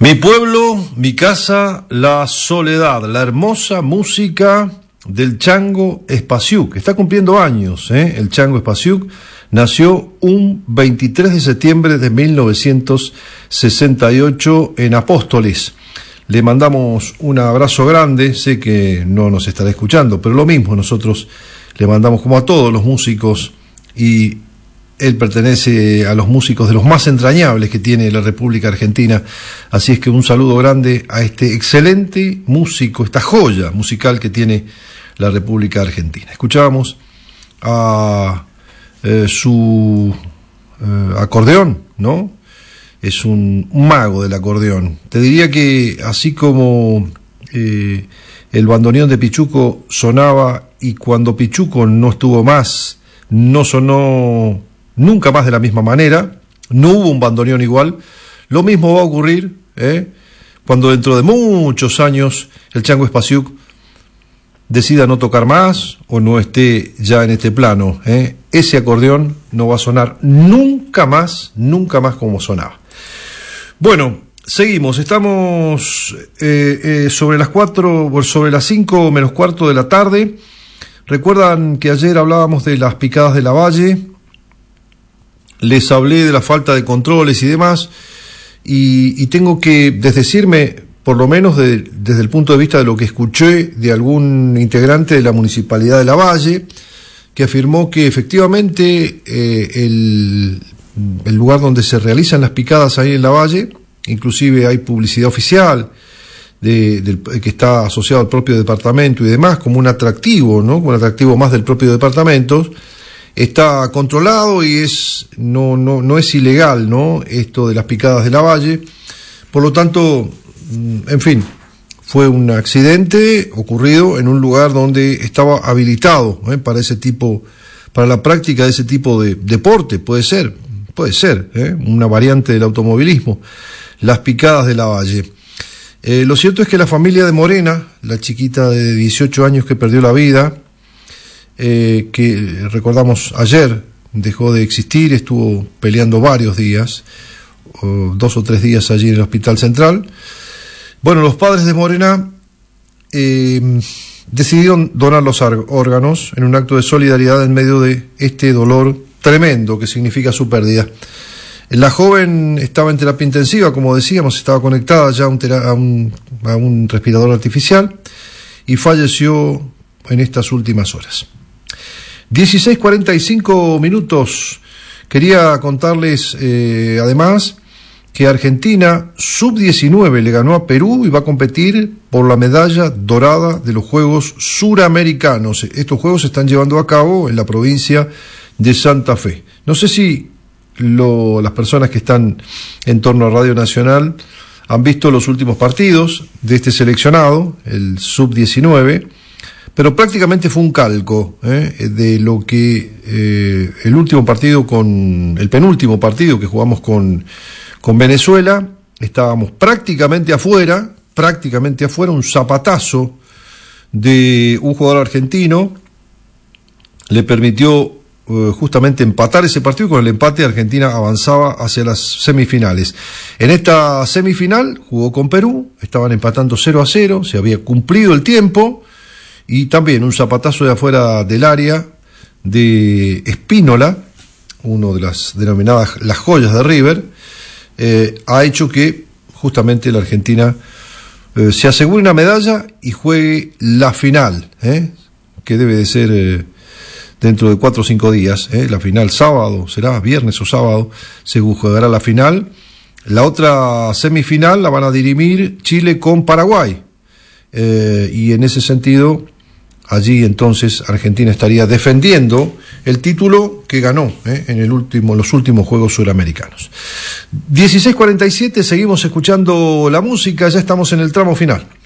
Mi pueblo, mi casa, la soledad, la hermosa música del Chango Espasiuk. Está cumpliendo años, el Chango Espasiuk. Nació un 23 de septiembre de 1968 en Apóstoles. Le mandamos un abrazo grande, sé que no nos estará escuchando, pero lo mismo nosotros le mandamos como a todos los músicos, y él pertenece a los músicos de los más entrañables que tiene la República Argentina, así es que un saludo grande a este excelente músico, esta joya musical que tiene la República Argentina. Escuchábamos a su acordeón, ¿no? Es un mago del acordeón. Te diría que así como el bandoneón de Pichuco sonaba, y cuando Pichuco no estuvo más, no sonó nunca más de la misma manera, no hubo un bandoneón igual, lo mismo va a ocurrir cuando dentro de muchos años el Chango Espasiuk decida no tocar más o no esté ya en este plano. Ese acordeón no va a sonar nunca más como sonaba. Bueno, seguimos, estamos sobre las 5 menos cuarto de la tarde. Recuerdan que ayer hablábamos de las picadas de Lavalle, les hablé de la falta de controles y demás, y tengo que desdecirme, por lo menos desde el punto de vista de lo que escuché de algún integrante de la Municipalidad de Lavalle, que afirmó que efectivamente el lugar donde se realizan las picadas ahí en Lavalle, inclusive hay publicidad oficial que está asociado al propio departamento y demás, como un atractivo, ¿no? Un atractivo más del propio departamento. Está controlado y no es ilegal, ¿no? Esto de las picadas de Lavalle. Por lo tanto, en fin, fue un accidente ocurrido en un lugar donde estaba habilitado para la práctica de ese tipo de deporte. Puede ser, una variante del automovilismo, las picadas de Lavalle. Lo cierto es que la familia de Morena, la chiquita de 18 años que perdió la vida, que recordamos ayer dejó de existir, estuvo peleando varios días, 2 o 3 días allí en el Hospital Central. Bueno, los padres de Morena decidieron donar los órganos en un acto de solidaridad en medio de este dolor tremendo que significa su pérdida. La joven estaba en terapia intensiva, como decíamos, estaba conectada ya a un respirador artificial y falleció en estas últimas horas. 16:45. Quería contarles además que Argentina sub-19 le ganó a Perú y va a competir por la medalla dorada de los Juegos Suramericanos. Estos Juegos se están llevando a cabo en la provincia de Santa Fe. No sé si las personas que están en torno a Radio Nacional han visto los últimos partidos de este seleccionado, el sub-19, pero prácticamente fue un calco de lo que el penúltimo partido que jugamos con Venezuela. Estábamos prácticamente afuera, un zapatazo de un jugador argentino le permitió justamente empatar ese partido. Con el empate Argentina avanzaba hacia las semifinales. En esta semifinal jugó con Perú, estaban empatando 0-0, se había cumplido el tiempo, y también un zapatazo de afuera del área de Espínola, uno de las denominadas las joyas de River, ha hecho que justamente la Argentina se asegure una medalla y juegue la final, que debe de ser dentro de 4 o 5 días. La final sábado, será viernes o sábado, se jugará la final. La otra semifinal la van a dirimir Chile con Paraguay, y en ese sentido allí entonces Argentina estaría defendiendo el título que ganó en los últimos Juegos Suramericanos. 16:47, seguimos escuchando la música, ya estamos en el tramo final.